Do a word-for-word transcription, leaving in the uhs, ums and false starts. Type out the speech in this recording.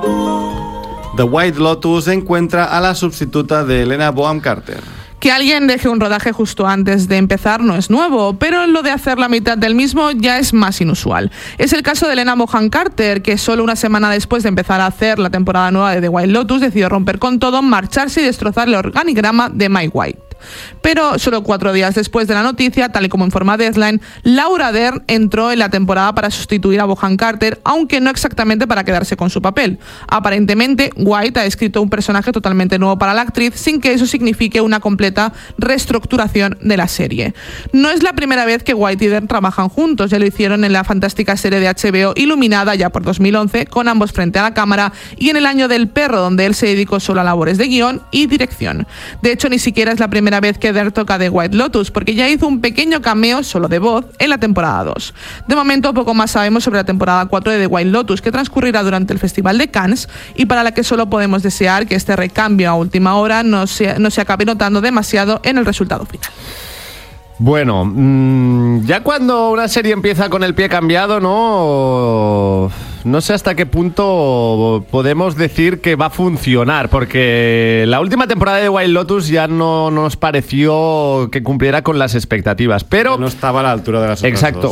The White Lotus encuentra a la sustituta de Helena Bonham Carter. Que alguien deje un rodaje justo antes de empezar no es nuevo, pero lo de hacer la mitad del mismo ya es más inusual. Es el caso de Helena Bonham Carter, que solo una semana después de empezar a hacer la temporada nueva de The White Lotus decidió romper con todo, marcharse y destrozar el organigrama de Mike White. Pero solo cuatro días después de la noticia, tal y como informa Deadline, Laura Dern entró en la temporada para sustituir a Bonham Carter, aunque no exactamente para quedarse con su papel. Aparentemente, White ha escrito un personaje totalmente nuevo para la actriz, sin que eso signifique una completa reestructuración de la serie. No es la primera vez que White y Dern trabajan juntos, ya lo hicieron en la fantástica serie de H B O Iluminada ya por dos mil once, con ambos frente a la cámara, y en El año del perro, donde él se dedicó solo a labores de guión y dirección. De hecho, ni siquiera es la primera vez que Dern toca The White Lotus, porque ya hizo un pequeño cameo, solo de voz, en la temporada dos. De momento, poco más sabemos sobre la temporada cuatro de The White Lotus, que transcurrirá durante el Festival de Cannes, y para la que solo podemos desear que este recambio a última hora no se, no se acabe notando demasiado en el resultado final. Bueno, mmm, ya cuando una serie empieza con el pie cambiado, ¿no? No sé hasta qué punto podemos decir que va a funcionar, porque la última temporada de White Lotus ya no nos pareció que cumpliera con las expectativas, pero no estaba a la altura de las otras exacto, dos.